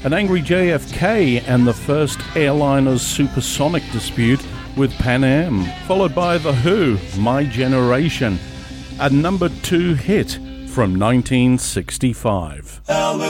An angry JFK and the first airliner's supersonic dispute with Pan Am, followed by The Who, My Generation, a number 2 hit from 1965. Elvis